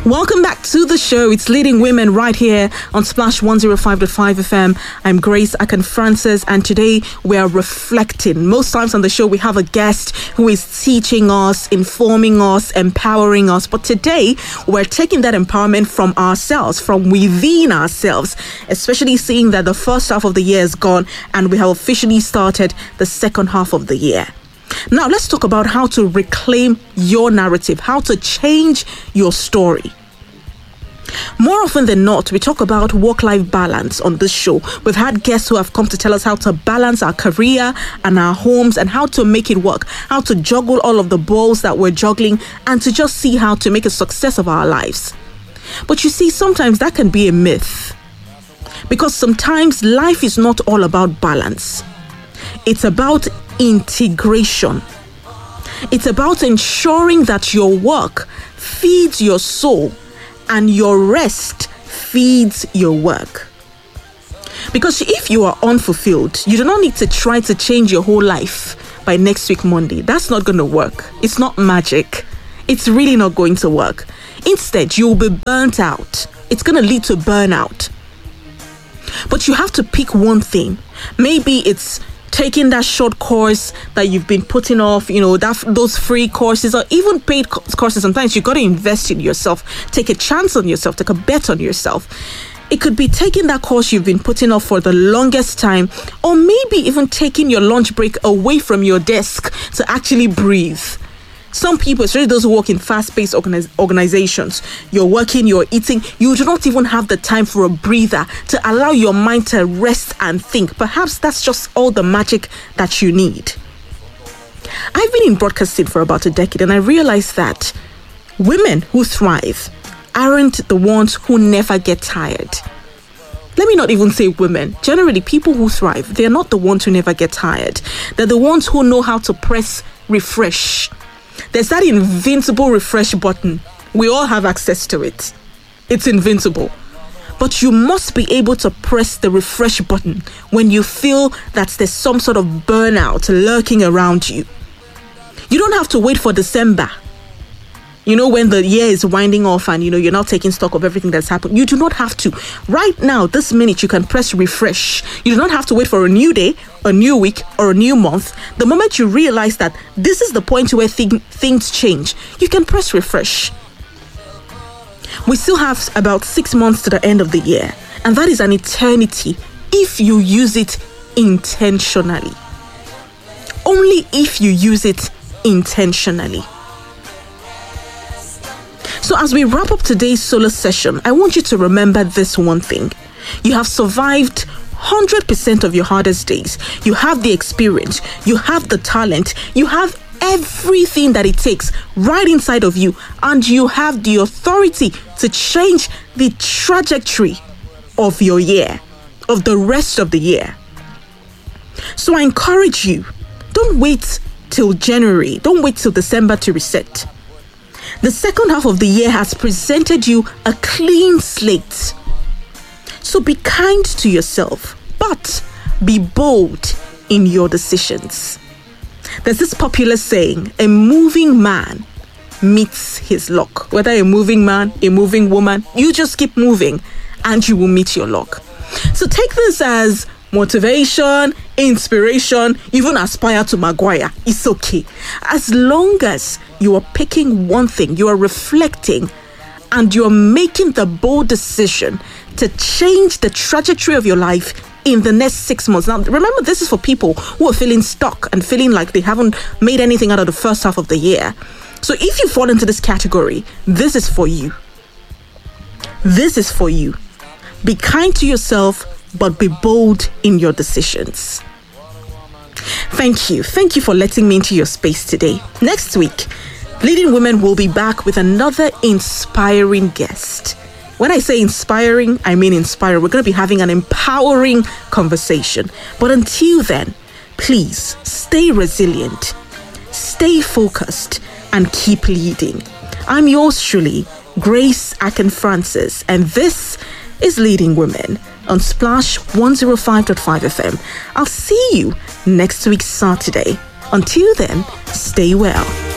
Welcome back to the show. It's Leading Women right here on Splash 105.5 FM. I'm Grace Akin-Francis, and today we are reflecting. Most times on the show, we have a guest who is teaching us, informing us, empowering us. But today, we're taking that empowerment from ourselves, from within ourselves, especially seeing that the first half of the year is gone and we have officially started the second half of the year. Now, let's talk about how to reclaim your narrative, how to change your story. More often than not, we talk about work-life balance on this show. We've had guests who have come to tell us how to balance our career and our homes and how to make it work, how to juggle all of the balls that we're juggling and to just see how to make a success of our lives. But you see, sometimes that can be a myth, because sometimes life is not all about balance. It's about integration. It's about ensuring that your work feeds your soul and your rest feeds your work. Because if you are unfulfilled, you do not need to try to change your whole life by next week Monday. That's not going to work. It's not magic. It's really not going to work. Instead, you will be burnt out. It's going to lead to burnout. But you have to pick one thing. Maybe it's taking that short course that you've been putting off, those free courses or even paid courses. Sometimes you got to invest in yourself, take a chance on yourself, take a bet on yourself. It could be taking that course you've been putting off for the longest time, or maybe even taking your lunch break away from your desk to actually breathe. Some people, especially those who work in fast-paced organizations, you're working, you're eating, you do not even have the time for a breather to allow your mind to rest and think. Perhaps that's just all the magic that you need. I've been in broadcasting for about a decade, and I realized that women who thrive aren't the ones who never get tired. Let me not even say women. Generally, people who thrive, they're not the ones who never get tired. They're the ones who know how to press refresh. There's that invincible refresh button. We all have access to it. It's invincible. But you must be able to press the refresh button when you feel that there's some sort of burnout lurking around you. You don't have to wait for December. When the year is winding off and, you're not taking stock of everything that's happened. You do not have to. Right now, this minute, you can press refresh. You do not have to wait for a new day, a new week, or a new month. The moment you realize that this is the point where things change, you can press refresh. We still have about 6 months to the end of the year, and that is an eternity if you use it intentionally. Only if you use it intentionally. So as we wrap up today's solo session, I want you to remember this one thing. You have survived 100% of your hardest days. You have the experience. You have the talent. You have everything that it takes right inside of you. And you have the authority to change the trajectory of your year, of the rest of the year. So I encourage you, don't wait till January. Don't wait till December to reset. The second half of the year has presented you a clean slate. So be kind to yourself, but be bold in your decisions. There's this popular saying, a moving man meets his luck. Whether a moving man, a moving woman, you just keep moving and you will meet your luck. So take this as motivation, inspiration, even aspire to Maguire. It's okay. As long as you are picking one thing, you are reflecting, and you're making the bold decision to change the trajectory of your life in the next 6 months. Now, remember, this is for people who are feeling stuck and feeling like they haven't made anything out of the first half of the year. So if you fall into this category, this is for you. This is for you. Be kind to yourself, but be bold in your decisions. Thank you. Thank you for letting me into your space today. Next week, Leading Women will be back with another inspiring guest. When I say inspiring, I mean inspiring. We're going to be having an empowering conversation. But until then, please stay resilient, stay focused, and keep leading. I'm yours truly, Grace Akin-Francis, and this is Leading Women on Splash 105.5 FM. I'll see you next week Saturday. Until then, stay well.